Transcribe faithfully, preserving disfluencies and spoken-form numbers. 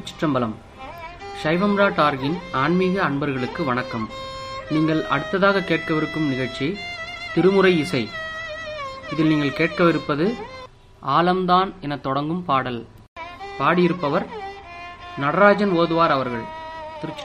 திருச்சிற்றம்பலம். சைவம்ரா டார்கின் ஆன்மீக அன்பர்களுக்கு வணக்கம். நீங்கள் அடுத்ததாக கேட்கவிருக்கும் நிகழ்ச்சி திருமுறை இசை. இதில் நீங்கள் கேட்கவிருப்பது ஆலம்தான் என தொடங்கும் பாடல். பாடியிருப்பவர் நடராஜன் ஓதுவார் அவர்கள்.